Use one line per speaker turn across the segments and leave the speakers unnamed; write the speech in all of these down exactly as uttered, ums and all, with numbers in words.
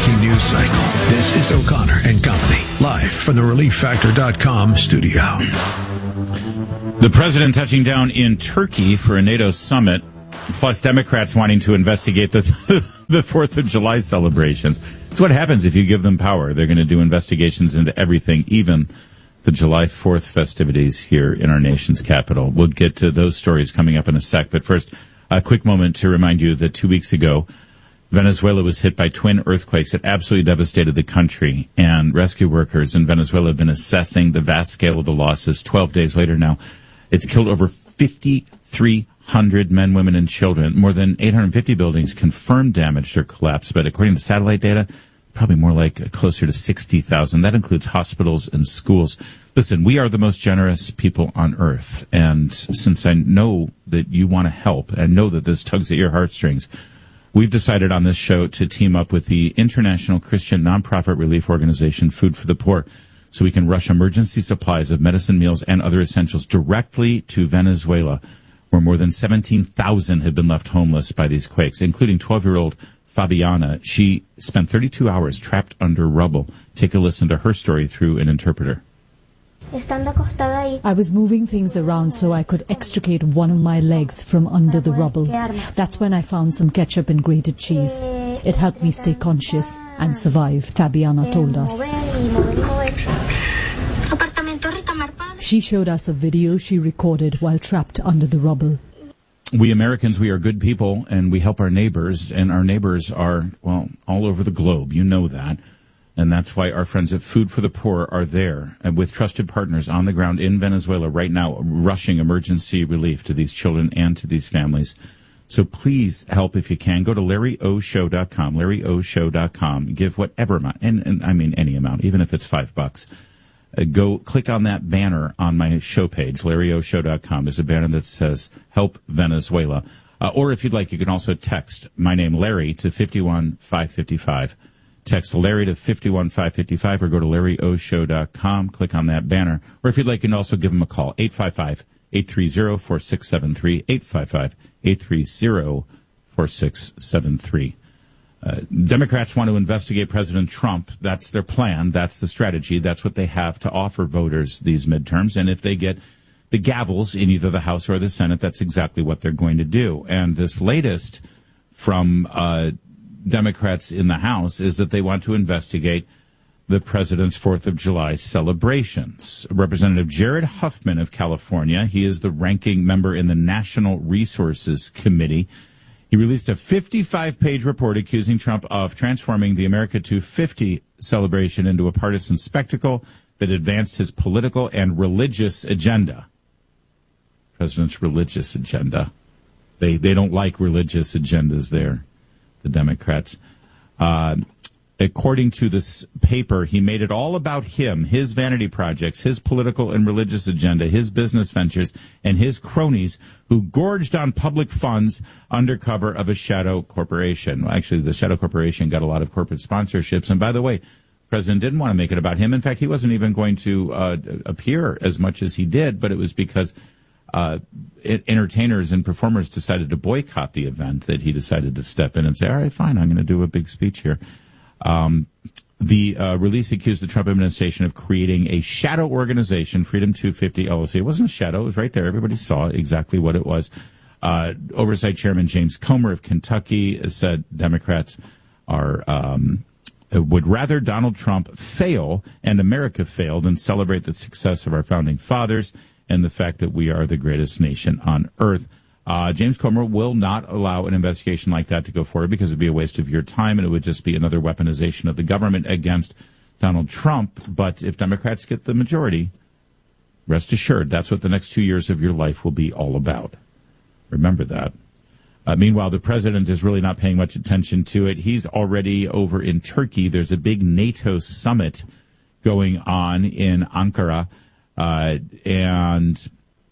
breaking news cycle. This is O'Connor and Company, live from the relief factor dot com studio.
The president touching down in Turkey for a NATO summit, plus Democrats wanting to investigate the the fourth of July celebrations. It's what happens if you give them power. They're going to do investigations into everything, even the July fourth festivities here in our nation's capital. We'll get to those stories coming up in a sec. But first, a quick moment to remind you that two weeks ago, Venezuela was hit by twin earthquakes that absolutely devastated the country. And rescue workers in Venezuela have been assessing the vast scale of the losses. Twelve days later now, it's killed over fifty-three hundred men, women, and children. More than eight hundred fifty buildings confirmed damaged or collapsed. But according to satellite data, probably more like closer to sixty thousand. That includes hospitals and schools. Listen, we are the most generous people on earth. And since I know that you want to help, and know that this tugs at your heartstrings, we've decided on this show to team up with the international Christian nonprofit relief organization Food for the Poor so we can rush emergency supplies of medicine, meals, and other essentials directly to Venezuela, where more than seventeen thousand have been left homeless by these quakes, including twelve-year-old Fabiana. She spent thirty-two hours trapped under rubble. Take a listen to her story through an interpreter.
I was moving things around so I could extricate one of my legs from under the rubble. That's when I found some ketchup and grated cheese. It helped me stay conscious and survive, Fabiana told us. She showed us a video she recorded while trapped under the rubble.
We Americans, we are good people, and we help our neighbors, and our neighbors are, well, all over the globe. You know that. And that's why our friends at Food for the Poor are there, and with trusted partners on the ground in Venezuela right now, rushing emergency relief to these children and to these families. So please help if you can. Go to Larry O Show dot com, Larry O Show dot com. Give whatever amount, and, and I mean any amount, even if it's five bucks. Uh, go click on that banner on my show page, Larry O Show dot com. There's a banner that says Help Venezuela. Uh, or if you'd like, you can also text my name, Larry, to five one five five five. Text Larry to five one five five five or go to Larry O Show dot com. Click on that banner. Or if you'd like, you can also give them a call, eight five five, eight three zero, four six seven three, eight five five, eight three zero, four six seven three. Uh, Democrats want to investigate President Trump. That's their plan. That's the strategy. That's what they have to offer voters these midterms. And if they get the gavels in either the House or the Senate, that's exactly what they're going to do. And this latest from uh, Democrats in the House is that they want to investigate the president's fourth of July celebrations. Representative Jared Huffman of California, he is the ranking member in the National Resources Committee. He released a fifty-five page report accusing Trump of transforming the America two fifty celebration into a partisan spectacle that advanced his political and religious agenda. President's religious agenda. They they don't like religious agendas there, the Democrats. Uh, according to this paper, he made it all about him, his vanity projects, his political and religious agenda, his business ventures, and his cronies who gorged on public funds under cover of a shadow corporation. Well, actually, the shadow corporation got a lot of corporate sponsorships. And by the way, the president didn't want to make it about him. In fact, he wasn't even going to uh, appear as much as he did, but it was because uh, it, entertainers and performers decided to boycott the event that he decided to step in and say, all right, fine, I'm going to do a big speech here. Um, the uh, release accused the Trump administration of creating a shadow organization, Freedom two fifty L L C. It wasn't a shadow. It was right there. Everybody saw exactly what it was. Uh, Oversight Chairman James Comer of Kentucky said Democrats are um, would rather Donald Trump fail and America fail than celebrate the success of our founding fathers and the fact that we are the greatest nation on earth. Uh, James Comer will not allow an investigation like that to go forward because it would be a waste of your time and it would just be another weaponization of the government against Donald Trump. But if Democrats get the majority, rest assured, that's what the next two years of your life will be all about. Remember that. Uh, meanwhile, the president is really not paying much attention to it. He's already over in Turkey. There's a big NATO summit going on in Ankara, uh, and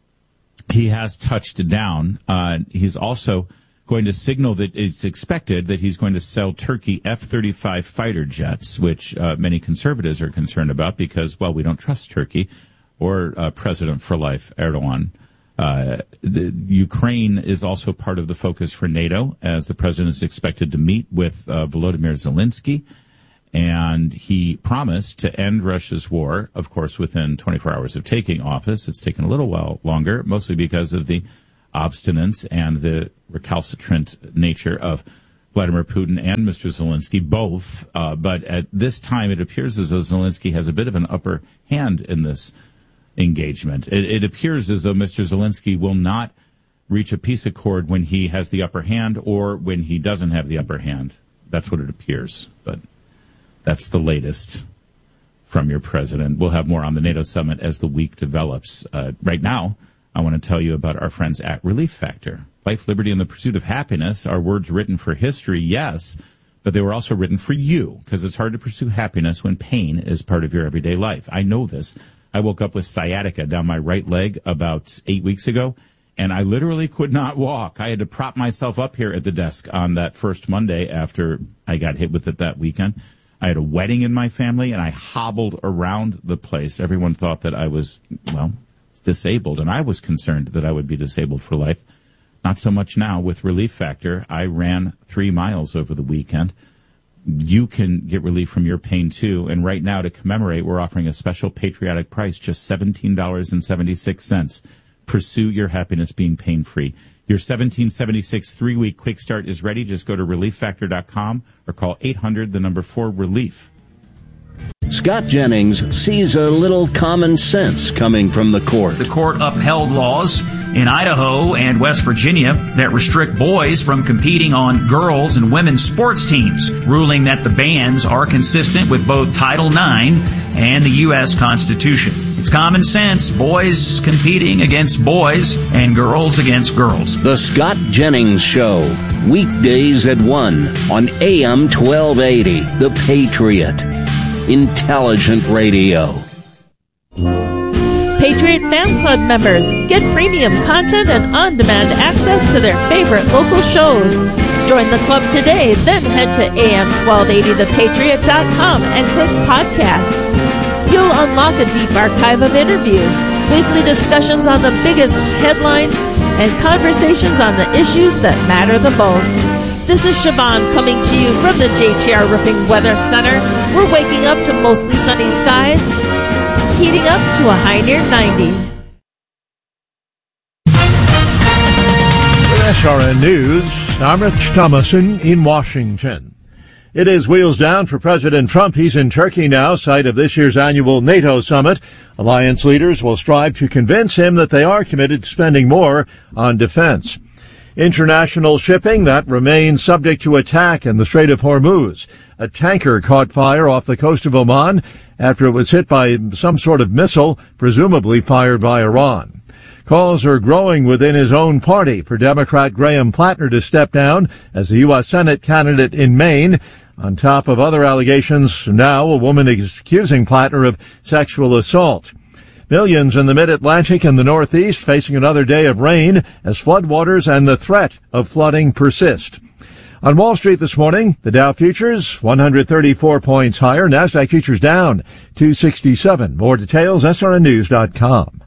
he has touched down. Uh, he's also going to signal that it's expected that he's going to sell Turkey F thirty-five fighter jets, which uh, many conservatives are concerned about because, well, we don't trust Turkey or uh, President for life, Erdogan. Uh, the, Ukraine is also part of the focus for NATO, as the president is expected to meet with uh, Volodymyr Zelensky. And he promised to end Russia's war, of course, within twenty-four hours of taking office. It's taken a little while longer, mostly because of the obstinance and the recalcitrant nature of Vladimir Putin and Mister Zelensky, both. Uh, but at this time, it appears as though Zelensky has a bit of an upper hand in this engagement. It, it appears as though Mister Zelensky will not reach a peace accord when he has the upper hand or when he doesn't have the upper hand. That's what it appears. But that's the latest from your president. We'll have more on the NATO summit as the week develops. Uh, right now, I want to tell you about our friends at Relief Factor. Life, liberty, and the pursuit of happiness are words written for history, yes, but they were also written for you, because it's hard to pursue happiness when pain is part of your everyday life. I know this. I woke up with sciatica down my right leg about eight weeks ago, and I literally could not walk. I had to prop myself up here at the desk on that first Monday after I got hit with it that weekend. I had a wedding in my family, and I hobbled around the place. Everyone thought that I was, well, disabled, and I was concerned that I would be disabled for life. Not so much now with Relief Factor. I ran three miles over the weekend. You can get relief from your pain, too. And right now, to commemorate, we're offering a special patriotic price, just seventeen dollars and seventy-six cents. Pursue your happiness being pain-free. Your seventeen seventy-six three-week quick start is ready. Just go to relief factor dot com or call eight hundred, the number four, relief.
Scott Jennings sees a little common sense coming from the court.
The court upheld laws in Idaho and West Virginia that restrict boys from competing on girls' and women's sports teams, ruling that the bans are consistent with both Title nine and the U S Constitution. It's common sense, boys competing against boys and girls against girls.
The Scott Jennings Show, weekdays at one on A M twelve eighty, The Patriot. Intelligent radio.
Patriot Fan Club members get premium content and on-demand access to their favorite local shows. Join the club today, then head to A M twelve eighty the patriot dot com and click podcasts. You'll unlock a deep archive of interviews, weekly discussions on the biggest headlines, and conversations on the issues that matter the most. This is Siobhan coming to you from the J T R Roofing Weather Center. We're waking up to mostly sunny skies, heating up to a high near ninety.
With S R N News, I'm Rich Thomason in Washington. It is wheels down for President Trump. He's in Turkey now, site of this year's annual NATO summit. Alliance leaders will strive to convince him that they are committed to spending more on defense. International shipping, that remains subject to attack in the Strait of Hormuz. A tanker caught fire off the coast of Oman after it was hit by some sort of missile, presumably fired by Iran. Calls are growing within his own party for Democrat Graham Plattner to step down as the U S Senate candidate in Maine. On top of other allegations, now a woman is accusing Plattner of sexual assault. Millions in the mid-Atlantic and the Northeast facing another day of rain as floodwaters and the threat of flooding persist. On Wall Street this morning, the Dow futures one hundred thirty-four points higher, NASDAQ futures down two sixty-seven. More details, S R N news dot com.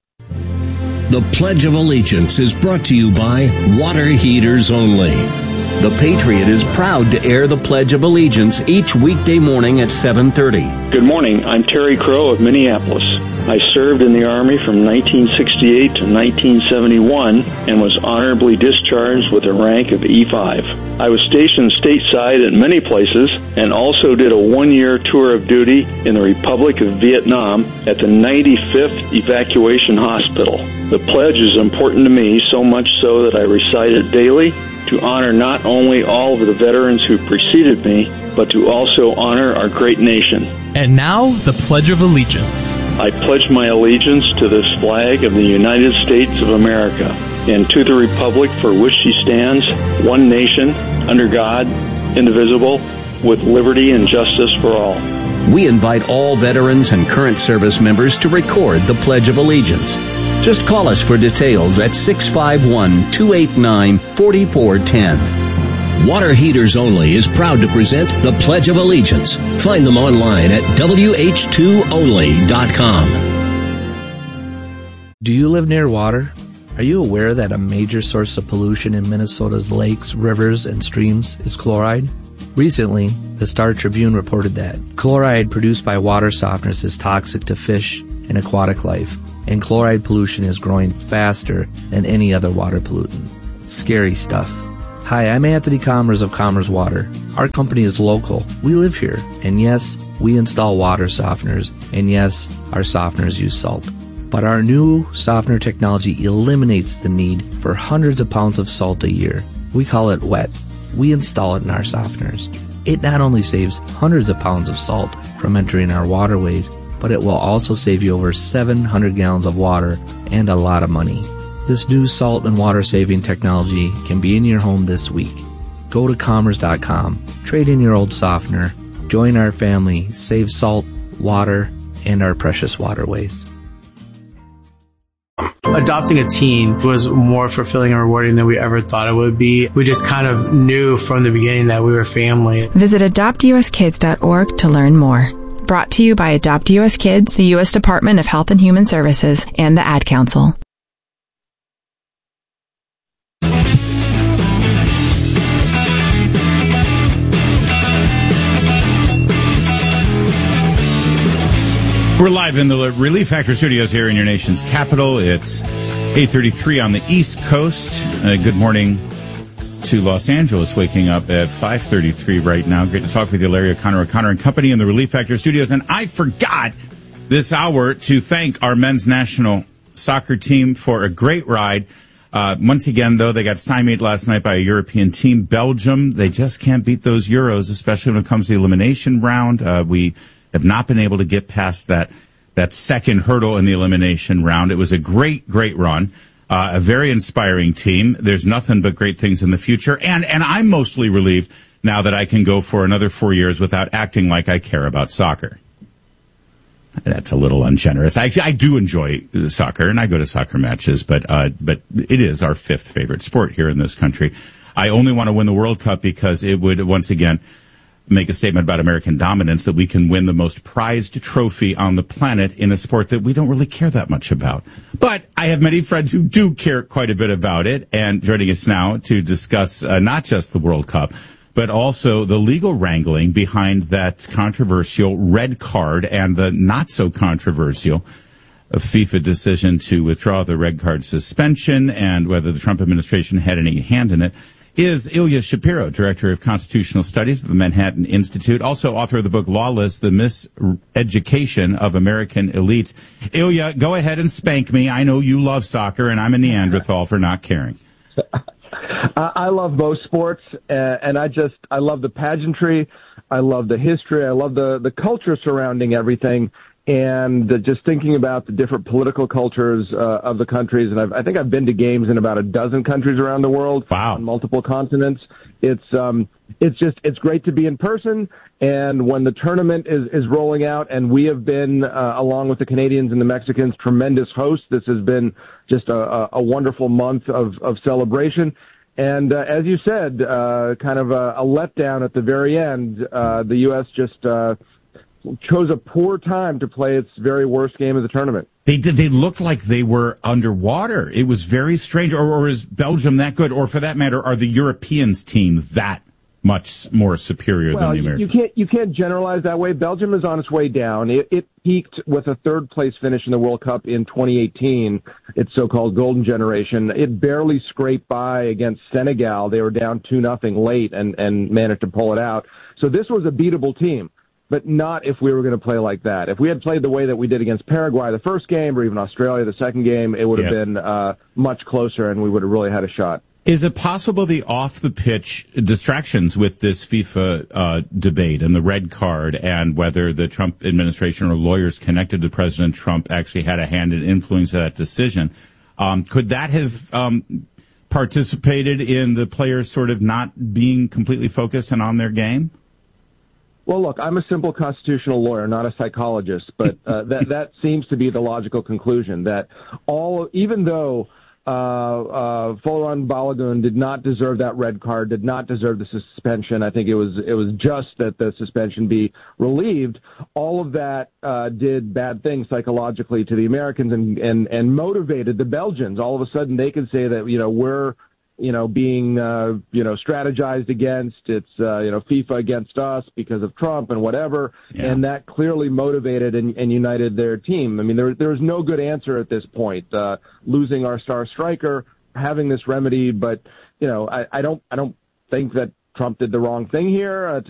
The Pledge of Allegiance is brought to you by Water Heaters Only. The Patriot is proud to air the Pledge of Allegiance each weekday morning at seven thirty.
Good morning. I'm Terry Crow of Minneapolis. I served in the Army from nineteen sixty-eight to nineteen seventy-one and was honorably discharged with the rank of E five. I was stationed stateside at many places and also did a one-year tour of duty in the Republic of Vietnam at the ninety-fifth Evacuation Hospital. The pledge is important to me, so much so that I recite it daily to honor not only all of the veterans who preceded me, but to also honor our great nation.
And now, the Pledge of Allegiance.
I pledge my allegiance to this flag of the United States of America and to the republic for which she stands, one nation, under God, indivisible, with liberty and justice for all.
We invite all veterans and current service members to record the Pledge of Allegiance. Just call us for details at six five one, two eight nine, four four one zero. Water Heaters Only is proud to present the Pledge of Allegiance. Find them online at W H two only dot com.
Do you live near water? Are you aware that a major source of pollution in Minnesota's lakes, rivers, and streams is chloride? Recently, the Star Tribune reported that chloride produced by water softeners is toxic to fish and aquatic life, and chloride pollution is growing faster than any other water pollutant. Scary stuff. Hi, I'm Anthony Commerce of Commerce Water. Our company is local. We live here. And yes, we install water softeners. And yes, our softeners use salt. But our new softener technology eliminates the need for hundreds of pounds of salt a year. We call it wet. We install it in our softeners. It not only saves hundreds of pounds of salt from entering our waterways, but it will also save you over seven hundred gallons of water and a lot of money. This new salt and water saving technology can be in your home this week. Go to commerce dot com, trade in your old softener, join our family, save salt, water, and our precious waterways.
Adopting a teen was more fulfilling and rewarding than we ever thought it would be. We just kind of knew from the beginning that we were family.
Visit adopt u s kids dot org to learn more. Brought to you by Adopt U S Kids, the U S Department of Health and Human Services, and the Ad Council.
We're live in the Relief Factor studios here in your nation's capital. It's eight thirty-three on the East Coast. Uh, good morning to Los Angeles, waking up at five thirty-three right now. Great to talk with you, Larry O'Connor, O'Connor and Company in the Relief Factor studios. And I forgot this hour to thank our men's national soccer team for a great ride. Uh, once again, though, they got stymied last night by a European team, Belgium. They just can't beat those Euros, especially when it comes to the elimination round. Uh, we have not been able to get past that that second hurdle in the elimination round. It was a great, great run, uh, a very inspiring team. There's nothing but great things in the future, and and I'm mostly relieved now that I can go for another four years without acting like I care about soccer. That's a little ungenerous. I, I do enjoy soccer, and I go to soccer matches, but uh, but it is our fifth favorite sport here in this country. I only want to win the World Cup because it would once again make a statement about American dominance, that we can win the most prized trophy on the planet in a sport that we don't really care that much about. But I have many friends who do care quite a bit about it, and joining us now to discuss uh, not just the World Cup, but also the legal wrangling behind that controversial red card and the not so controversial FIFA decision to withdraw the red card suspension, and whether the Trump administration had any hand in it, is Ilya Shapiro, Director of Constitutional Studies at the Manhattan Institute, also author of the book Lawless, The Miseducation of American Elites. Ilya, go ahead and spank me. I know you love soccer, and I'm a Neanderthal for not caring.
I love both sports, and I just, I love the pageantry. I love the history. I love the, the culture surrounding everything. And just thinking about the different political cultures uh, of the countries, and I've, I think I've been to games in about a dozen countries around the world,
wow,
on multiple continents. It's um, it's just it's great to be in person, and when the tournament is is rolling out, and we have been uh, along with the Canadians and the Mexicans, tremendous hosts. This has been just a, a wonderful month of of celebration. And uh, as you said, uh, kind of a, a letdown at the very end. Uh, the U S just uh, chose a poor time to play its very worst game of the tournament.
They did. They looked like they were underwater. It was very strange. Or, or is Belgium that good? Or for that matter, are the Europeans team that much more superior
well,
than the Americans?
You can't you can't generalize that way. Belgium is on its way down. It, it peaked with a third place finish in the World Cup in twenty eighteen. Its so-called golden generation. It barely scraped by against Senegal. They were down two nothing late and and managed to pull it out. So this was a beatable team. But not if we were going to play like that. If we had played the way that we did against Paraguay the first game, or even Australia the second game, it would have yeah. been uh, much closer, and we would have really had a shot.
Is it possible the off-the-pitch distractions with this FIFA uh, debate and the red card, and whether the Trump administration or lawyers connected to President Trump actually had a hand in influencing that decision, um, could that have um, participated in the players sort of not being completely focused and on their game?
Well, look, I'm a simple constitutional lawyer, not a psychologist, but uh, that that seems to be the logical conclusion, that all, even though uh, uh, Folarin Balogun did not deserve that red card, did not deserve the suspension, I think it was it was just that the suspension be relieved. All of that uh, did bad things psychologically to the Americans and, and and motivated the Belgians. All of a sudden, they could say that, you know, we're you know, being, uh, you know, strategized against. It's, uh, you know, FIFA against us because of Trump and whatever. Yeah. And that clearly motivated and, and united their team. I mean, there, there's no good answer at this point. Uh, losing our star striker, having this remedy, but, you know, I, I don't, I don't think that Trump did the wrong thing here. Uh,